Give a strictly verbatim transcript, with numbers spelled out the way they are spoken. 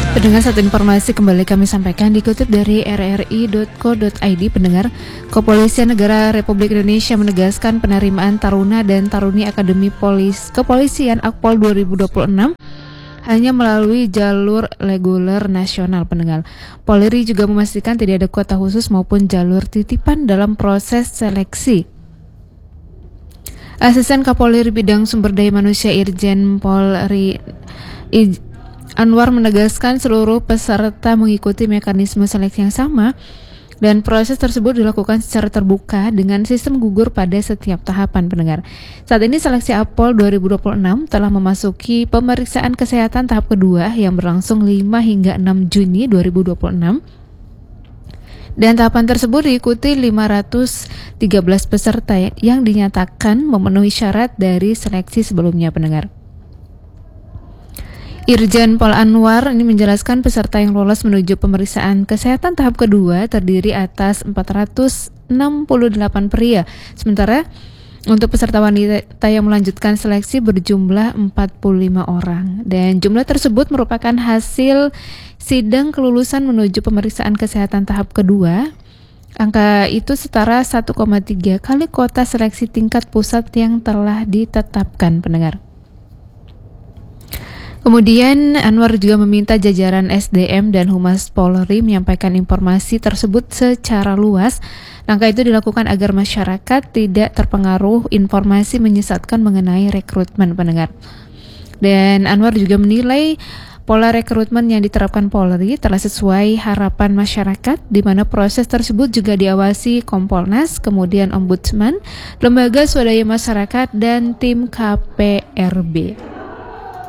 Pendengar, satu informasi kembali kami sampaikan dikutip dari r r i dot co dot i d. Pendengar, Kepolisian Negara Republik Indonesia menegaskan penerimaan taruna dan taruni Akademi Polis Kepolisian Akpol dua ribu dua puluh enam hanya melalui jalur reguler nasional. Pendengar, Polri juga memastikan tidak ada kuota khusus maupun jalur titipan dalam proses seleksi. Asisten Kapolri Bidang Sumber Daya Manusia Irjen Polri I Anwar menegaskan seluruh peserta mengikuti mekanisme seleksi yang sama dan proses tersebut dilakukan secara terbuka dengan sistem gugur pada setiap tahapan. Pendengar, saat ini seleksi Akpol dua ribu dua puluh enam telah memasuki pemeriksaan kesehatan tahap kedua yang berlangsung lima hingga enam Juni dua ribu dua puluh enam. Dan tahapan tersebut diikuti lima ratus tiga belas peserta yang dinyatakan memenuhi syarat dari seleksi sebelumnya. Pendengar, Irjen Pol Anwar ini menjelaskan peserta yang lolos menuju pemeriksaan kesehatan tahap kedua terdiri atas empat ratus enam puluh delapan pria, sementara untuk peserta wanita yang melanjutkan seleksi berjumlah empat puluh lima orang, dan jumlah tersebut merupakan hasil sidang kelulusan menuju pemeriksaan kesehatan tahap kedua. Angka itu setara satu koma tiga kali kuota seleksi tingkat pusat yang telah ditetapkan. Pendengar, kemudian Anwar juga meminta jajaran S D M dan Humas Polri menyampaikan informasi tersebut secara luas. Langkah itu dilakukan agar masyarakat tidak terpengaruh informasi menyesatkan mengenai rekrutmen. Pendengar, dan Anwar juga menilai pola rekrutmen yang diterapkan Polri telah sesuai harapan masyarakat, di mana proses tersebut juga diawasi Kompolnas, kemudian Ombudsman, Lembaga Swadaya Masyarakat, dan tim K P R B.